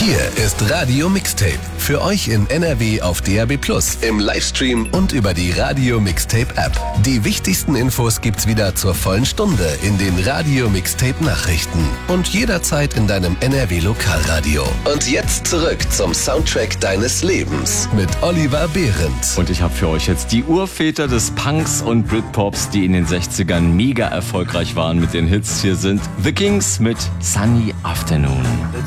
Hier ist Radio Mixtape. Für euch in NRW auf DAB+, im Livestream und über die Radio Mixtape App. Die wichtigsten Infos gibt's wieder zur vollen Stunde in den Radio Mixtape Nachrichten und jederzeit in deinem NRW Lokalradio. Und jetzt zurück zum Soundtrack deines Lebens mit Oliver Behrendt. Und ich habe für euch jetzt die Urväter des Punks und Britpops, die in den 60ern mega erfolgreich waren mit den Hits. Hier sind The Kings mit Sunny Afternoon.